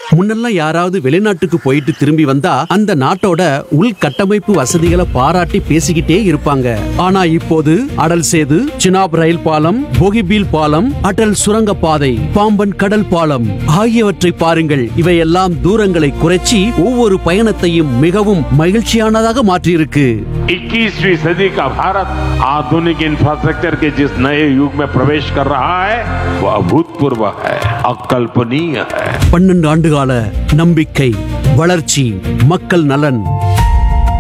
முன்னெல்லாம் யாராவது வெளிநாட்டுக்கு போயிட்டு திரும்பி வந்தா அந்த நாட்டோட உள்கட்டமைப்பு வசதிகளை பாராட்டி பேசிக்கிட்டே இருப்பாங்க. ஆனா இப்போது அடல் சேது, சினாப் ரயில் பாலம், போகிபீல் பாலம், அடல் சுரங்க பாதை, பாம்பன் கடல் பாலம் ஆகியவற்றை பாருங்கள். இவையெல்லாம் தூரங்களை குறைச்சி ஒவ்வொரு பயணத்தையும் மிகவும் மகிழ்ச்சியானதாக மாற்றியிருக்கு. 21वीं सदी का भारत आधुनिक इंफ्रास्ट्रक्चर के जिस नए युग में प्रवेश कर रहा है वो अभूतपूर्व है, अकल्पनीय है. 12 ஆண்டுகால நம்பிக்கை, வளர்ச்சி, மக்கள் நலன்.